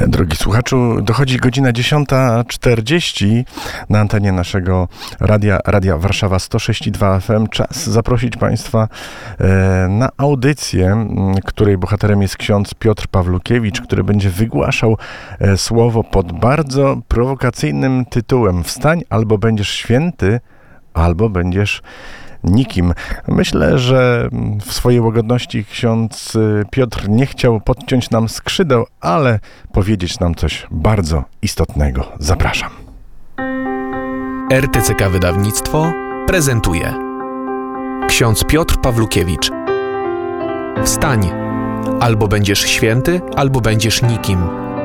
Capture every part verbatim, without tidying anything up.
Drogi słuchaczu, dochodzi godzina dziesiąta czterdzieści na antenie naszego radia, Radia Warszawa sto sześć i dwa F M. Czas zaprosić Państwa e, na audycję, której bohaterem jest ksiądz Piotr Pawlukiewicz, który będzie wygłaszał e, słowo pod bardzo prowokacyjnym tytułem: Wstań, albo będziesz święty, albo będziesz nikim. Myślę, że w swojej łagodności ksiądz Piotr nie chciał podciąć nam skrzydeł, ale powiedzieć nam coś bardzo istotnego. Zapraszam. R T C K Wydawnictwo prezentuje ksiądz Piotr Pawlukiewicz. Wstań, albo będziesz święty, albo będziesz nikim.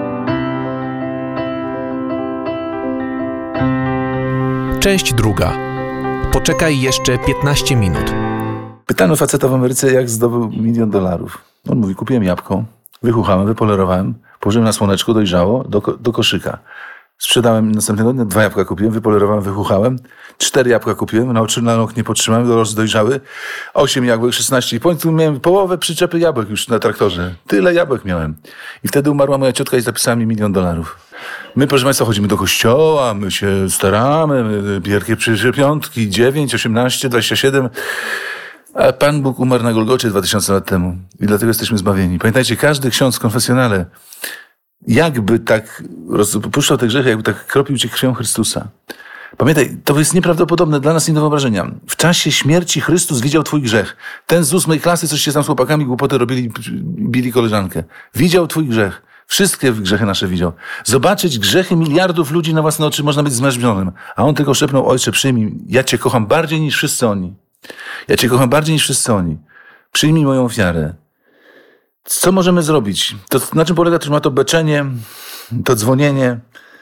Część druga. Poczekaj jeszcze piętnaście minut. Pytano faceta w Ameryce, jak zdobył milion dolarów. On mówi: kupiłem jabłko, wychuchałem, wypolerowałem, położyłem na słoneczku, dojrzało, do, do koszyka. Sprzedałem następnego dnia, dwa jabłka kupiłem, wypolerowałem, wychuchałem, cztery jabłka kupiłem, na oczy na rok nie potrzymałem, do dojrzały, osiem jabłek, szesnaście i w końcu miałem połowę przyczepy jabłek już na traktorze. Tyle jabłek miałem. I wtedy umarła moja ciotka i zapisała mi milion dolarów. My, proszę Państwa, chodzimy do kościoła, my się staramy, my wielkie piątki, dziewięć, osiemnaście, dwadzieścia siedem, a Pan Bóg umarł na Golgocie dwa tysiące lat temu i dlatego jesteśmy zbawieni. Pamiętajcie, każdy ksiądz w konfesjonale jakby tak puszczał te grzechy, jakby tak kropił cię krwią Chrystusa. Pamiętaj, to jest nieprawdopodobne, dla nas nie do wyobrażenia. W czasie śmierci Chrystus widział twój grzech. Ten z ósmej klasy, coś się tam z chłopakami głupoty robili, bili koleżankę. Widział twój grzech. Wszystkie grzechy nasze widział. Zobaczyć grzechy miliardów ludzi na własne oczy można być zmężbionym. A on tylko szepnął: Ojcze, przyjmij, ja Cię kocham bardziej niż wszyscy oni. Ja Cię kocham bardziej niż wszyscy oni. Przyjmij moją ofiarę. Co możemy zrobić? To, na czym polega to, ma to beczenie, to dzwonienie?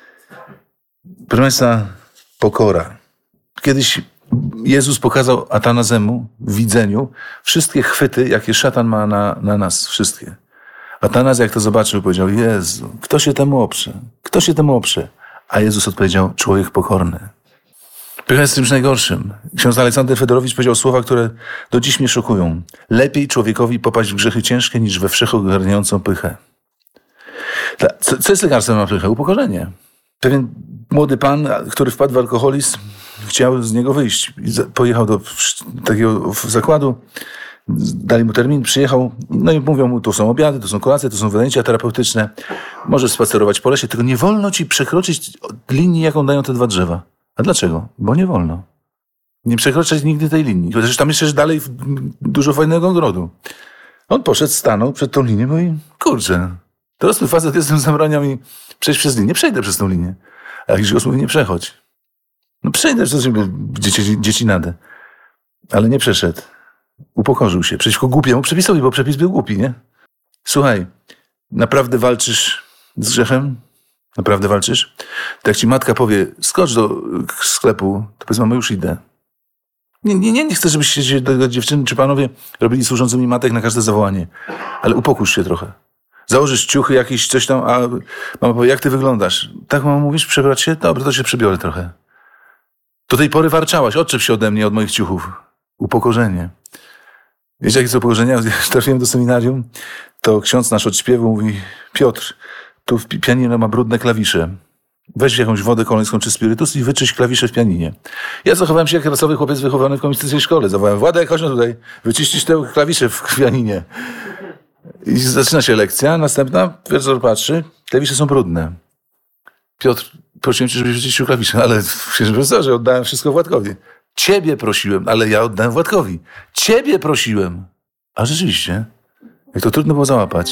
Proszę Państwa, pokora. Kiedyś Jezus pokazał Atanazemu w widzeniu wszystkie chwyty, jakie szatan ma na, na nas. Wszystkie. Atanaz, jak to zobaczył, powiedział: Jezu, kto się temu oprze? Kto się temu oprze? A Jezus odpowiedział: człowiek pokorny. Pycha jest czymś najgorszym. Ksiądz Aleksander Fedorowicz powiedział słowa, które do dziś mnie szokują. Lepiej człowiekowi popaść w grzechy ciężkie, niż we wszechogarniającą pychę. Co, co jest lekarstwem na pychę? Upokorzenie. Pewien młody pan, który wpadł w alkoholizm, chciał z niego wyjść. Pojechał do takiego zakładu, dali mu termin, przyjechał, no i mówią mu: tu są obiady, tu są kolacje, tu są zajęcia terapeutyczne, możesz spacerować po lesie, tylko nie wolno ci przekroczyć linii, jaką dają te dwa drzewa. A dlaczego? Bo nie wolno. Nie przekroczyć nigdy tej linii. Chociaż tam jeszcze dalej dużo fajnego ogrodu. On poszedł, stanął przed tą linią i mówi: kurczę, dorosły facet, jestem, zabrania mi przejść przez linię. Przejdę przez tą linię. A jakiś gość mówi: nie przechodź. No przejdę, że dzieci, dzieci nadę. Ale nie przeszedł. Upokorzył się przeciwko głupiemu przepisowi, bo przepis był głupi, nie? Słuchaj, naprawdę walczysz z grzechem? Naprawdę walczysz? To jak ci matka powie: skocz do sklepu, to powiedz: mamo, już idę. Nie, nie, nie, nie chcę, żebyście się do dziewczyny czy panowie robili służącymi matek na każde zawołanie. Ale upokój się trochę. Założysz ciuchy jakieś, coś tam, a mama powie: jak ty wyglądasz? Tak, mama, mówisz, przebrać się? Dobra, to się przebiorę trochę. Do tej pory warczałaś, odczep się ode mnie, od moich ciuchów. Upokorzenie. Wiecie, jakie są upokorzenia? Jak trafiłem do seminarium, to ksiądz nasz od śpiewu mówi: Piotr, tu w pianino ma brudne klawisze. Weź jakąś wodę kolońską czy spirytus i wyczyść klawisze w pianinie. Ja zachowałem się jak rasowy chłopiec wychowany w komunistycznej szkole. Zawołałem: Władek, chodź no tutaj, wyczyścić te klawisze w pianinie. I zaczyna się lekcja, następna, profesor patrzy, klawisze są brudne. Piotr, prosiłem cię, żebyś wyczyścił klawisze, ale profesorze, oddałem wszystko Władkowi. Ciebie prosiłem, ale ja oddałem Władkowi. Ciebie prosiłem. A rzeczywiście, jak to trudno było załapać.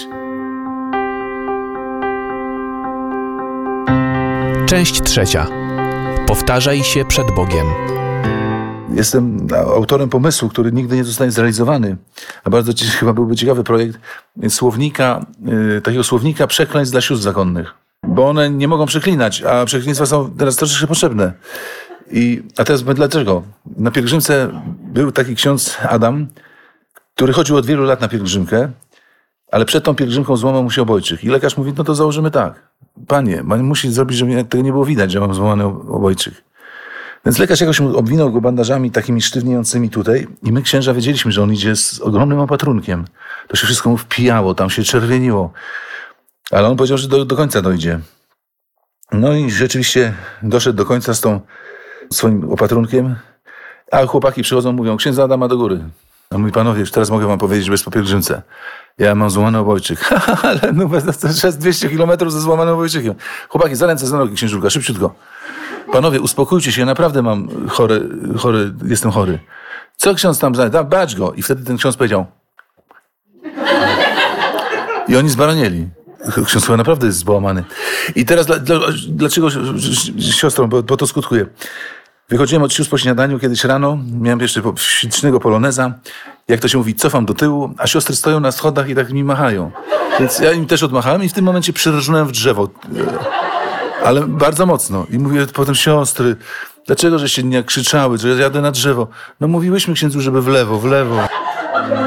Część trzecia. Powtarzaj się przed Bogiem. Jestem autorem pomysłu, który nigdy nie zostanie zrealizowany, a bardzo chyba byłby ciekawy projekt słownika, yy, takiego słownika przekleństw dla sióstr zakonnych. Bo one nie mogą przeklinać, a przekleństwa są teraz troszeczkę potrzebne. I, a teraz dlaczego? Na pielgrzymce był taki ksiądz Adam, który chodził od wielu lat na pielgrzymkę, ale przed tą pielgrzymką złamał mu się obojczyk. I lekarz mówi: no to założymy tak. Panie, pan musi zrobić, żeby tego nie było widać, że mam złamany obojczyk. Więc lekarz jakoś mu obwinął go bandażami takimi sztywniejącymi tutaj i my, księża, wiedzieliśmy, że on idzie z ogromnym opatrunkiem. To się wszystko mu wpijało, tam się czerwieniło. Ale on powiedział, że do, do końca dojdzie. No i rzeczywiście doszedł do końca z tą swoim opatrunkiem, a chłopaki przychodzą, mówią, księdza Adama do góry. A mówi, panowie, już teraz mogę wam powiedzieć, że bez po pielgrzymce. Ja mam złamany obojczyk. Ale no, to jest dwieście kilometrów ze złamanym obojczykiem. Chłopaki, za ręce, za nogi, księżulka, szybciutko. Panowie, uspokójcie się, ja naprawdę mam chory, chory, jestem chory. Co ksiądz tam zna? Da, bacz go. I wtedy ten ksiądz powiedział. I oni zbaranieli. Ksiądz chyba naprawdę jest zbałamany. I teraz dla, dla, dlaczego siostrą, bo, bo to skutkuje. Wychodziłem od sióstr po śniadaniu kiedyś rano, miałem jeszcze ślicznego poloneza, jak to się mówi, cofam do tyłu, a siostry stoją na schodach i tak mi machają. Więc ja im też odmachałem i w tym momencie przyrżnąłem w drzewo. Ale bardzo mocno. I mówię potem, siostry, dlaczego żeście nie krzyczały, że ja jadę na drzewo? No mówiłyśmy księdzu, żeby w lewo, w lewo.